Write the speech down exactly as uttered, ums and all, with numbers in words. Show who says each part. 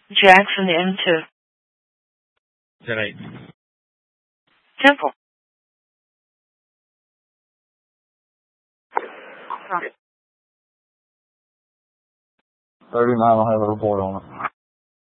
Speaker 1: Jackson M two.
Speaker 2: ten eight.
Speaker 1: Temple.
Speaker 3: thirty-nine will have a report on it.